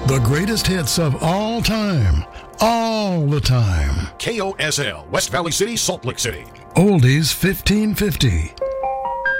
The greatest hits of all time, all the time. KOSL, West Valley City, Salt Lake City. Oldies 1550.